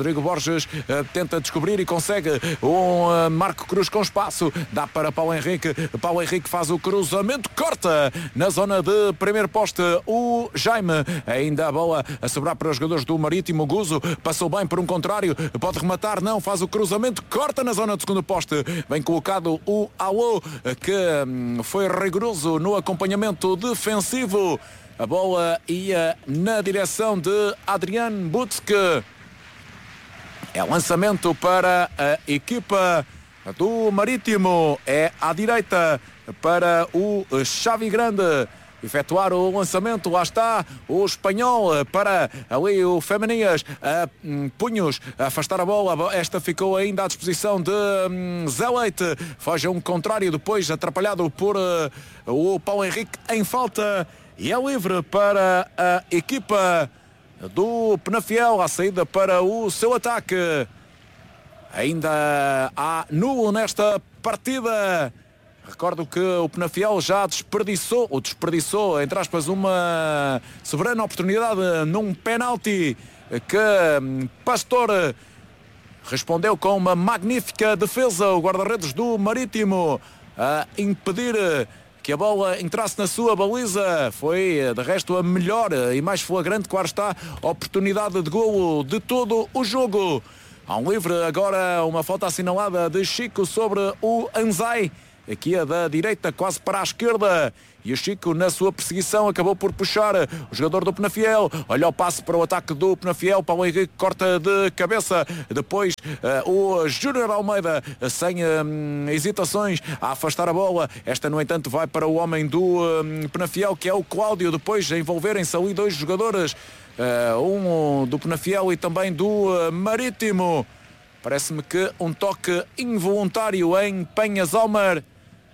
tenta descobrir e consegue um Marco Cruz com espaço, dá para Paulo Henrique faz o cruzamento, corta na zona de primeiro poste o Jaime, ainda a bola a sobrar para os jogadores do Marítimo. Guzo passou bem por um contrário, pode rematar, não, faz o cruzamento, corta na zona de segundo poste, bem colocado o Alô, que foi rigoroso no acompanhamento defensivo. A bola ia na direção de Adrian Butzke. É lançamento para a equipa do Marítimo, é à direita para o Xavi Grande efetuar o lançamento, lá está o espanhol para ali o Femenias, punhos, a afastar a bola, esta ficou ainda à disposição de Zé Leite, foge a um contrário, depois atrapalhado por o Paulo Henrique em falta, e é livre para a equipa do Penafiel, à saída para o seu ataque. Ainda há nulo nesta partida. Recordo que o Penafiel já desperdiçou, entre aspas, uma soberana oportunidade num penalti que Pastor respondeu com uma magnífica defesa, o guarda-redes do Marítimo, a impedir que a bola entrasse na sua baliza. Foi, de resto, a melhor e mais flagrante, claro está, oportunidade de golo de todo o jogo. Há um livre agora, uma falta assinalada de Chico sobre o Anzai. Aqui a da direita, quase para a esquerda. E o Chico, na sua perseguição, acabou por puxar o jogador do Penafiel. Olha o passe para o ataque do Penafiel. Paulo Henrique corta de cabeça. Depois o Júnior Almeida, sem hesitações, a afastar a bola. Esta, no entanto, vai para o homem do Penafiel, que é o Cláudio. Depois, a envolverem-se ali dois jogadores. Um do Penafiel e também do Marítimo. Parece-me que um toque involuntário em Penhas-Almer,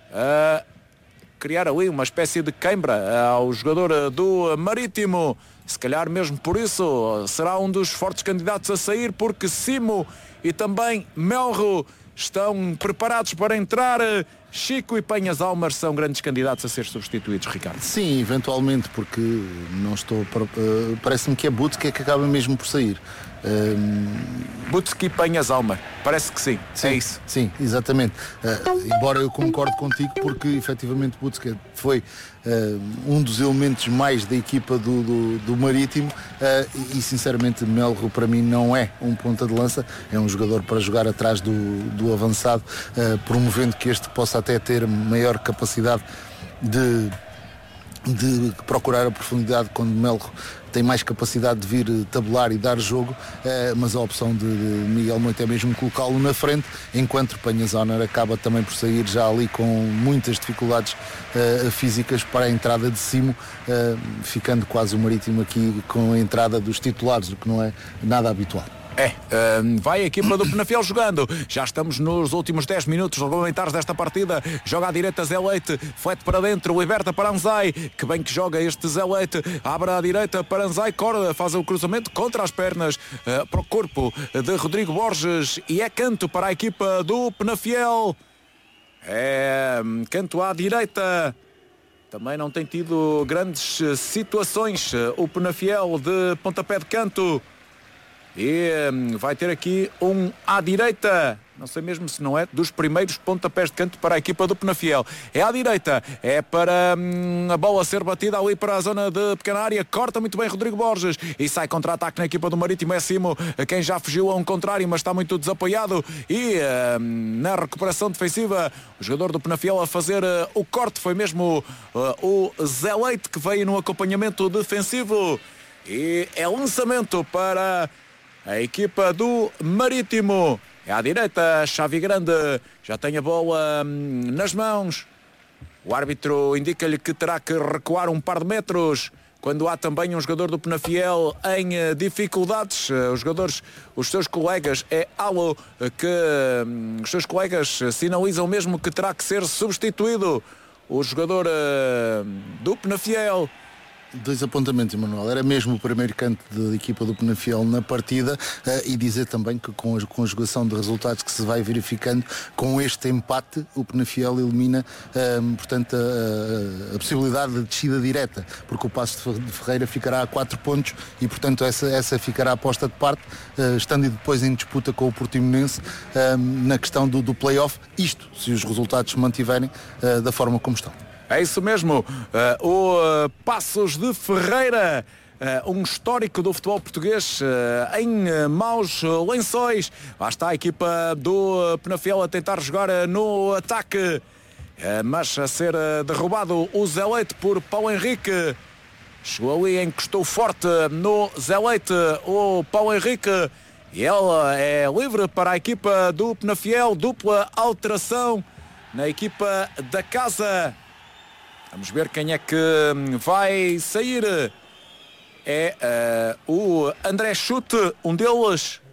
criar ali uma espécie de queimbra ao jogador do Marítimo. se calhar mesmo por isso será um dos fortes candidatos a sair, porque Simo e também Melro estão preparados para entrar. Chico e Penhas Almar são grandes candidatos a ser substituídos, Ricardo. Sim, eventualmente, porque não estou parece-me que é Butski que acaba mesmo por sair. Butski e Penhas Almar, parece que sim, sim, é isso. Sim, exatamente. Embora eu concorde contigo, porque efetivamente Butski foi um dos elementos mais da equipa do Marítimo, e sinceramente Melro para mim não é um ponta de lança, é um jogador para jogar atrás do avançado, promovendo que este possa até ter maior capacidade de procurar a profundidade, quando Melro tem mais capacidade de vir tabular e dar jogo, mas a opção de Miguel Moita é mesmo colocá-lo na frente, enquanto Penhas Almar acaba também por sair já ali com muitas dificuldades físicas para a entrada de Simo, ficando quase o Marítimo aqui com a entrada dos titulares, o que não é nada habitual. Vai a equipa do Penafiel jogando. Já estamos nos últimos 10 minutos regulamentares desta partida. Joga à direita Zé Leite, flete para dentro, liberta para Anzai. Que bem que joga este Zé Leite. Abre à direita para Anzai, corda, faz o cruzamento contra as pernas, para o corpo de Rodrigo Borges, e é canto para a equipa do Penafiel. Canto à direita. Também não tem tido grandes situações o Penafiel de pontapé de canto. E vai ter aqui um à direita, não sei mesmo se não é dos primeiros pontapés de canto para a equipa do Penafiel. É à direita, é para a bola ser batida ali para a zona de pequena área. Corta muito bem Rodrigo Borges e sai contra-ataque na equipa do Marítimo. É Simo quem já fugiu a um contrário, mas está muito desapoiado. E na recuperação defensiva, o jogador do Penafiel a fazer o corte foi mesmo o Zé Leite, que veio no acompanhamento defensivo. E é lançamento para a equipa do Marítimo. É à direita, Xavi Grande já tem a bola nas mãos. O árbitro indica-lhe que terá que recuar um par de metros, quando há também um jogador do Penafiel em dificuldades. Os seus colegas, é Alo, que os seus colegas sinalizam mesmo que terá que ser substituído o jogador do Penafiel. Dois apontamentos, Emanuel. Era mesmo o primeiro canto da equipa do Penafiel na partida, e dizer também que com a conjugação de resultados que se vai verificando, com este empate o Penafiel elimina portanto a possibilidade de descida direta, porque o Paços de Ferreira ficará a 4 pontos e portanto essa ficará posta de parte, estando depois em disputa com o Portimonense na questão do play-off, isto se os resultados se mantiverem da forma como estão. É isso mesmo, o Paços de Ferreira, um histórico do futebol português, em maus lençóis. Lá está a equipa do Penafiel a tentar jogar no ataque, mas a ser derrubado o Zé Leite por Paulo Henrique. Chegou ali, encostou forte no Zé Leite o Paulo Henrique, e ela é livre para a equipa do Penafiel. Dupla alteração na equipa da casa. Vamos ver quem é que vai sair. É o André Chute, um deles,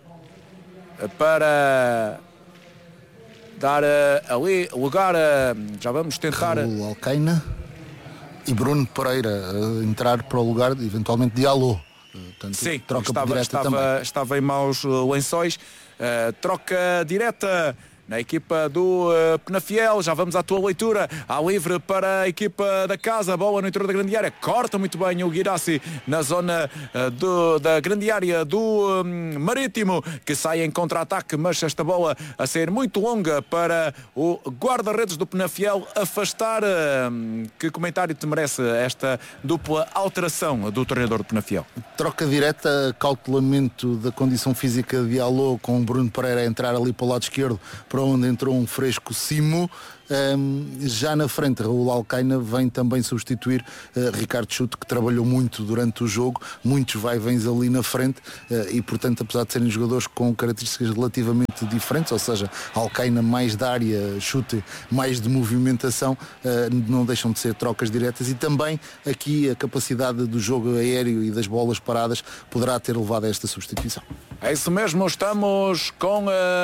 para dar ali lugar a... Já vamos tentar... O Alcaina e Bruno Pereira entrar para o lugar, eventualmente, de Alô. Portanto, sim, troca direta também. Estava em maus lençóis. Troca direta na equipa do Penafiel. Já vamos à tua leitura. Há livre para a equipa da casa. Bola no interior da grande área. Corta muito bem o Guirassi na zona da grande área do Marítimo, que sai em contra-ataque, mas esta bola a ser muito longa para o guarda-redes do Penafiel afastar. Que comentário te merece esta dupla alteração do treinador do Penafiel? Troca direta, cautelamento da condição física de Alô, com o Bruno Pereira a entrar ali para o lado esquerdo, para onde entrou um fresco Simo. Já na frente, Raul Alcaina vem também substituir Ricardo Chute, que trabalhou muito durante o jogo, muitos vai-vens ali na frente, e portanto, apesar de serem jogadores com características relativamente diferentes, ou seja, Alcaina mais da área, Chute mais de movimentação, não deixam de ser trocas diretas, e também aqui a capacidade do jogo aéreo e das bolas paradas poderá ter levado a esta substituição. É isso mesmo, estamos com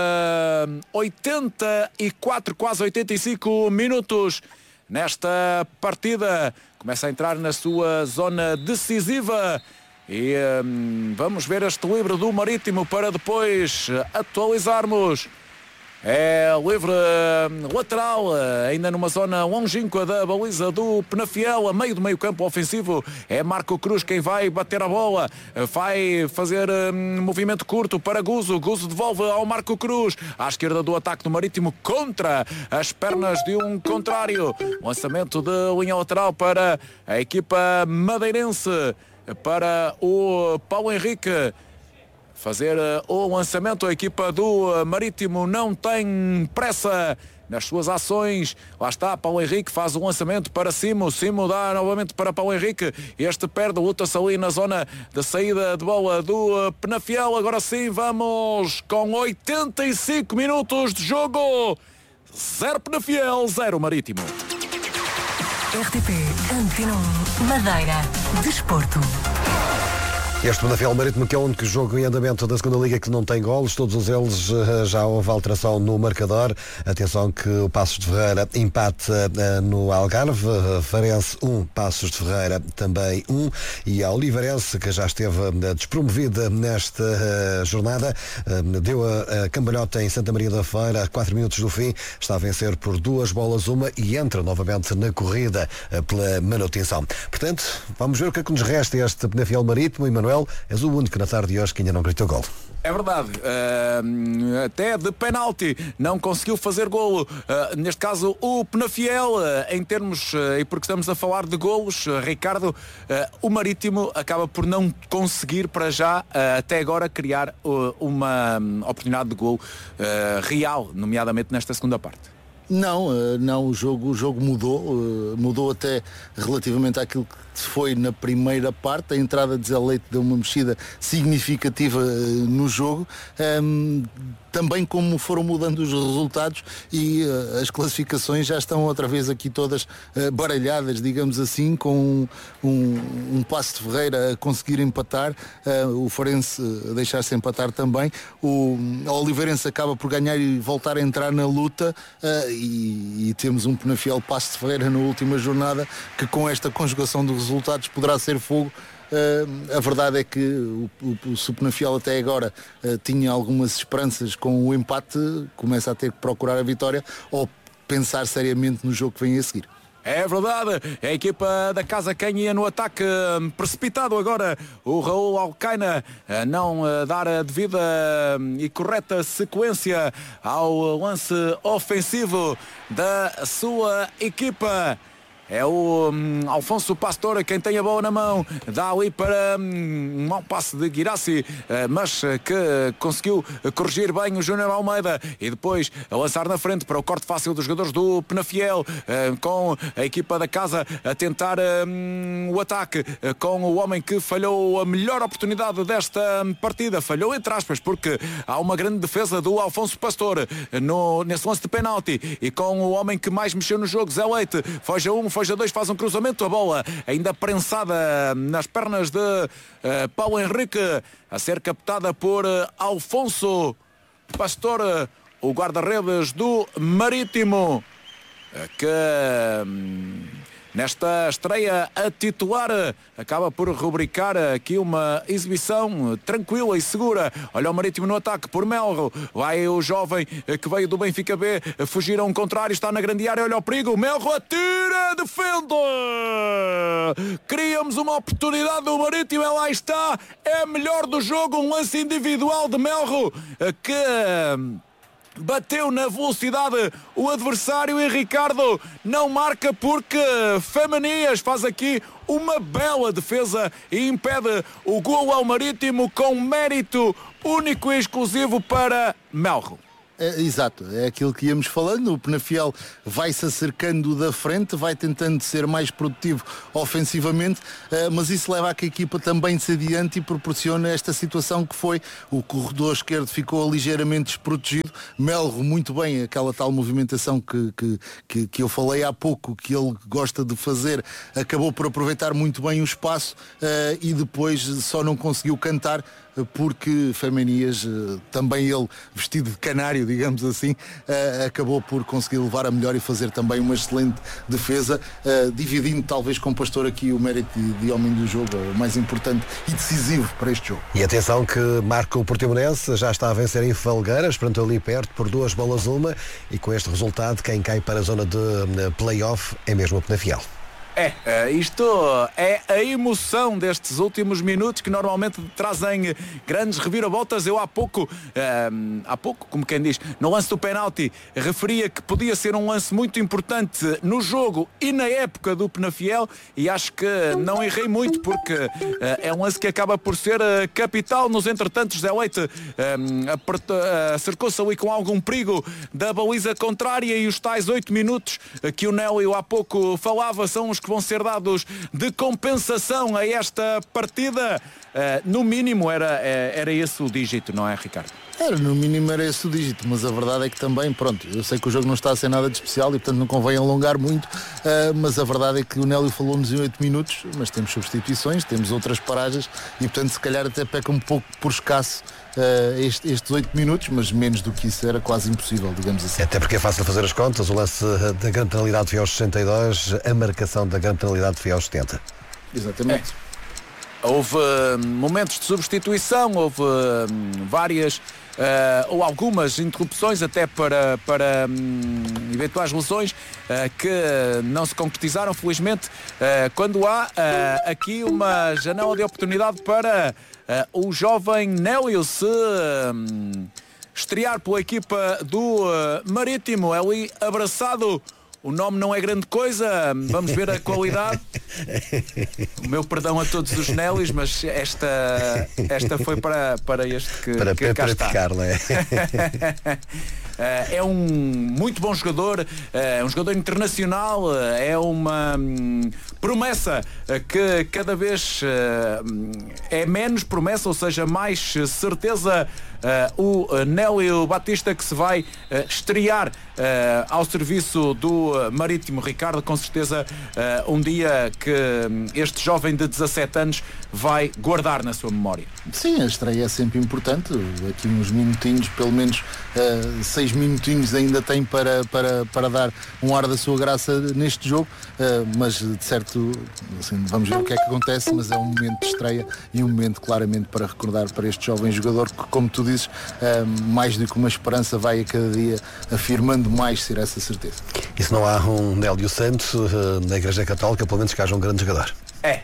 84, quase 85 minutos nesta partida. Começa a entrar na sua zona decisiva E vamos ver este livre do Marítimo para depois atualizarmos. É livre lateral, ainda numa zona longínqua da baliza do Penafiel, a meio do meio campo ofensivo. É Marco Cruz quem vai bater a bola, vai fazer movimento curto para Guzo. Guzo devolve ao Marco Cruz, à esquerda do ataque do Marítimo, contra as pernas de um contrário. Lançamento de linha lateral para a equipa madeirense, para o Paulo Henrique fazer o lançamento. A equipa do Marítimo não tem pressa nas suas ações. Lá está, Paulo Henrique faz o lançamento para Simo. Simo dá novamente para Paulo Henrique. Este perde, luta-se ali na zona de saída de bola do Penafiel. Agora sim, vamos com 85 minutos de jogo. 0 Penafiel, 0 Marítimo. RTP Antena 1, Madeira, Desporto. Este Penafiel Marítimo, que é o único jogo em andamento da segunda Liga que não tem golos, todos eles já houve alteração no marcador. Atenção que o Passos de Ferreira empate no Algarve, Farense 1, Passos de Ferreira também 1, e a Oliveirense, que já esteve despromovida nesta jornada, deu a cambalhota em Santa Maria da Feira, a 4 minutos do fim, está a vencer por 2-1 e entra novamente na corrida pela manutenção. Portanto, vamos ver o que é que nos resta este Penafiel Marítimo. Emanuel, és o único na tarde de hoje que ainda não gritou gol. É verdade, até de penalti não conseguiu fazer golo, neste caso o Penafiel, em termos, e porque estamos a falar de golos, Ricardo, o Marítimo acaba por não conseguir para já, até agora, criar uma oportunidade de golo real, nomeadamente nesta segunda parte. Não, o jogo mudou até relativamente àquilo que foi na primeira parte. A entrada de Zé Leite deu uma mexida significativa no jogo, também como foram mudando os resultados e as classificações já estão outra vez aqui todas baralhadas, digamos assim, com um Passo de Ferreira a conseguir empatar, o Farense a deixar-se empatar também, o Oliveirense acaba por ganhar e voltar a entrar na luta, e temos um Penafiel Passo de Ferreira na última jornada que, com esta conjugação de resultados, poderá ser fogo. A verdade é que o Penafiel até agora tinha algumas esperanças com o empate, começa a ter que procurar a vitória ou pensar seriamente no jogo que vem a seguir. É verdade, a equipa da Casa Canha no ataque, precipitado agora o Raul Alcaina a não dar a devida e correta sequência ao lance ofensivo da sua equipa. É o Alfonso Pastor quem tem a bola na mão, dá ali para um mau passe de Guirassi, mas que conseguiu corrigir bem o Júnior Almeida, e depois a lançar na frente para o corte fácil dos jogadores do Penafiel, com a equipa da casa a tentar o ataque, com o homem que falhou a melhor oportunidade desta partida, falhou entre aspas, porque há uma grande defesa do Alfonso Pastor nesse lance de penalti, e com o homem que mais mexeu no jogo, Zé Leite, foge a 1, foge a 2, faz um cruzamento, a bola ainda prensada nas pernas de Paulo Henrique, a ser captada por Alfonso Pastor, o guarda-redes do Marítimo, que nesta estreia a titular acaba por rubricar aqui uma exibição tranquila e segura. Olha o Marítimo no ataque por Melro, vai o jovem que veio do Benfica B fugir a um contrário, está na grande área, olha o perigo, Melro atira, defende, criamos uma oportunidade do Marítimo, lá está, é melhor do jogo, um lance individual de Melro que bateu na velocidade o adversário, e Ricardo não marca porque Femanias faz aqui uma bela defesa e impede o golo ao Marítimo, com mérito único e exclusivo para Melro. Exato, é aquilo que íamos falando. O Penafiel vai-se acercando da frente, vai tentando ser mais produtivo ofensivamente, mas isso leva a que a equipa também se adiante e proporciona esta situação que foi o corredor esquerdo ficou ligeiramente desprotegido. Melro muito bem, aquela tal movimentação que eu falei há pouco, que ele gosta de fazer, acabou por aproveitar muito bem o espaço, e depois só não conseguiu cantar porque Femenias, também ele vestido de canário, digamos assim, acabou por conseguir levar a melhor e fazer também uma excelente defesa, dividindo talvez com o Pastor aqui o mérito de homem do jogo, o mais importante e decisivo para este jogo. E atenção que marca o Portimonense, já está a vencer em Felgueiras, portanto ali perto, por 2-1, e com este resultado quem cai para a zona de play-off é mesmo o Penafiel. Isto é a emoção destes últimos minutos que normalmente trazem grandes reviravoltas. Eu há pouco, como quem diz, no lance do penalti, referia que podia ser um lance muito importante no jogo e na época do Penafiel, e acho que não errei muito, porque é um lance que acaba por ser capital. Nos entretantos, José Leite cercou-se ali com algum perigo da baliza contrária, e os tais 8 minutos que o Nélio há pouco falava são os que vão ser dados de compensação a esta partida. No mínimo era esse o dígito, não é, Ricardo? No mínimo era esse o dígito, mas a verdade é que também, pronto, eu sei que o jogo não está a ser nada de especial e portanto não convém alongar muito, mas a verdade é que o Nélio falou-nos em 8 minutos, mas temos substituições, temos outras paragens e portanto se calhar até peca um pouco por escasso estes 8 minutos, mas menos do que isso era quase impossível, digamos assim. Até porque é fácil fazer as contas, o lance da grande penalidade foi aos 62, a marcação da grande penalidade foi aos 70. Exatamente. Houve momentos de substituição, houve várias ou algumas interrupções até para eventuais lesões que não se concretizaram, felizmente, quando há aqui uma janela de oportunidade para o jovem Nélio se estrear pela equipa do Marítimo, ali abraçado. O nome não é grande coisa, vamos ver a qualidade. O meu perdão a todos os Nélios, mas esta foi para este que cá está. É um muito bom jogador, um jogador internacional, é uma promessa que cada vez é menos promessa, ou seja, mais certeza. O Nélio Batista, que se vai estrear ao serviço do Marítimo. Ricardo, com certeza um dia que este jovem de 17 anos vai guardar na sua memória. Sim, a estreia é sempre importante, aqui uns minutinhos, pelo menos 6 minutinhos ainda tem para dar um ar da sua graça neste jogo, mas de certo, assim, vamos ver o que é que acontece, mas é um momento de estreia e um momento claramente para recordar para este jovem jogador que, como tu dizes, mais do que uma esperança, vai a cada dia afirmando mais ser essa certeza. E se não há um Nélio Santos na Igreja Católica, pelo menos que haja um grande jogador.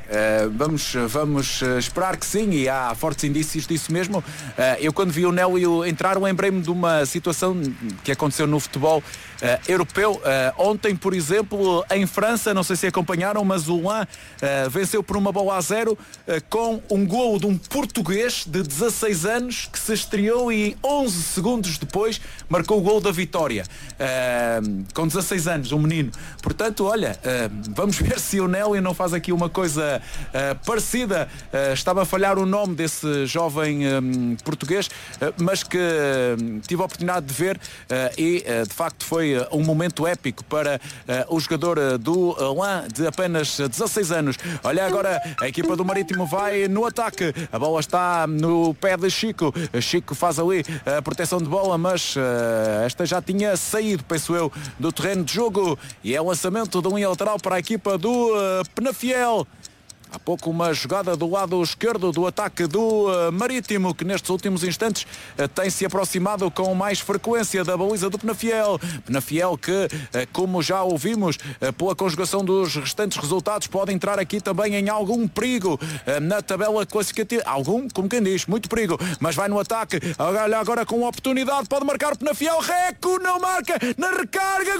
Vamos esperar que sim, e há fortes indícios disso mesmo. Eu, quando vi o Nélio entrar, lembrei-me de uma situação que aconteceu no futebol europeu. Ontem, por exemplo, em França, não sei se acompanharam, mas o Lens venceu por 1-0 com um golo de um português de 16 anos que se estreou e 11 segundos depois marcou o golo da vitória. Com 16 anos, um menino. Portanto, olha, vamos ver se o Nélio não faz aqui uma coisa parecida. Estava a falhar o nome desse jovem português, mas que tive a oportunidade de ver e de facto foi um momento épico para o jogador do Lens de apenas 16 anos. Olha agora, a equipa do Marítimo vai no ataque, a bola está no pé de Chico. Chico faz ali a proteção de bola, mas esta já tinha saído, penso eu, do terreno de jogo, e é o lançamento de linha lateral para a equipa do Penafiel. Há pouco uma jogada do lado esquerdo do ataque do Marítimo, que nestes últimos instantes tem-se aproximado com mais frequência da baliza do Penafiel. Penafiel que, como já ouvimos, pela conjugação dos restantes resultados, pode entrar aqui também em algum perigo na tabela classificativa. Algum, como quem diz, muito perigo, mas vai no ataque. Olha agora com oportunidade, pode marcar o Penafiel. Reco não marca, na recarga,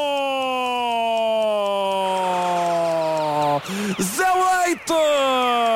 gol! Zé Leite!